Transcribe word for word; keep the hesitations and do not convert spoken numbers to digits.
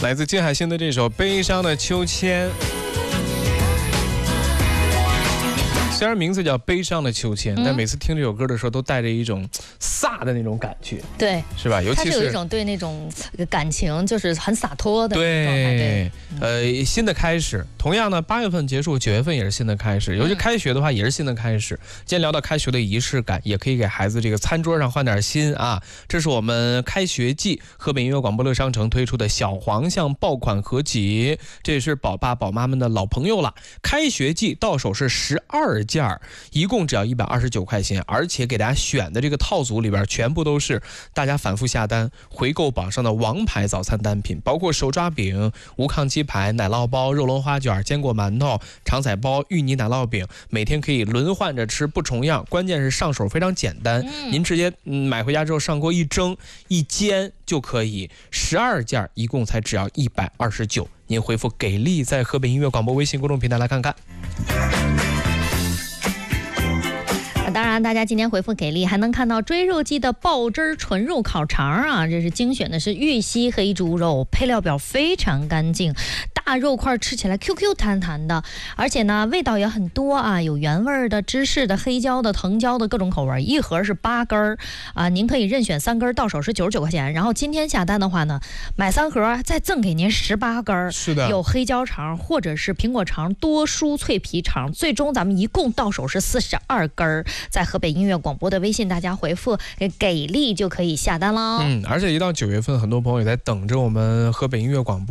来自金海心的这首《悲伤的秋千》。虽然名字叫《悲伤的秋千》，嗯、但每次听这首歌的时候，都带着一种飒的那种感觉， 对， 是吧？尤其是它是有一种对那种感情，就是很洒脱的状态。 对，呃，新的开始。同样呢，八月份结束，九月份也是新的开始。尤其开学的话，也是新的开始。今天聊到开学的仪式感，也可以给孩子这个餐桌上换点心啊。这是我们开学季河北音乐广播乐商城推出的小黄象爆款合集，这也是宝爸宝妈们的老朋友了。开学季到手是十二件，一共只要一百二十九块钱，而且给大家选的这个套组里边全部都是大家反复下单回购榜上的王牌早餐单品，包括手抓饼、无炕鸡排、奶酪包、肉龙花卷、坚果馒头、肠仔包、芋泥奶酪饼，每天可以轮换着吃，不重样。关键是上手非常简单，嗯、您直接、嗯、买回家之后上锅一蒸一煎就可以。十二件一共才只要一百二十九，您回复给力，在河北音乐广播微信公众平台来看看。 当然，大家今天回复给力，还能看到追肉季的爆汁纯肉烤肠啊！这是精选的是玉溪黑猪肉，配料表非常干净，大肉块吃起来 Q Q 弹弹的，而且呢味道也很多啊，有原味的、芝士的、黑椒的、藤椒的各种口味，一盒是八根啊，您可以任选三根，到手是九十九块钱。然后今天下单的话呢，买三盒再赠给您十八根， 是的， 有黑椒肠或者是苹果肠、多酥脆皮肠，最终咱们一共到手是四十二根。在河北音乐广播的微信，大家回复给力就可以下单了。 嗯，而且一到九月份，很多朋友也在等着我们河北音乐广播。